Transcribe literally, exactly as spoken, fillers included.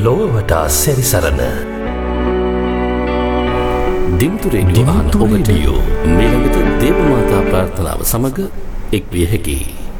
ලොව වටා සැරිසරන දිම්තුරේ අහන ඔබට මේළඟට දේවමාතා ප්‍රාර්ථනාව සමග එක් විය හැකියි.